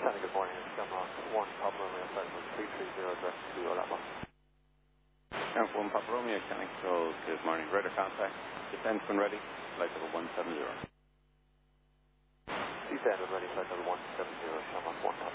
Sunny, good morning. It's Shamrock 1 Papa Romeo, flight number 330, direct to Olapa. Shamrock 1 Papa Romeo, Control, good morning. Radar contact, descent when ready, flight level 170. Descend when ready, flight level 170, Shamrock 1 Papa.